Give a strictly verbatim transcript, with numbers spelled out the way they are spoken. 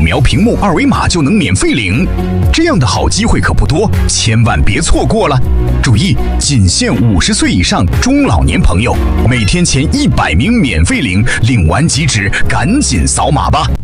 描屏幕二维码就能免费领。这样的好机会可不多，千万别错过了。注意，仅限五十岁以上中老年朋友，每天前一百名免费领，领完即止，赶紧扫码吧。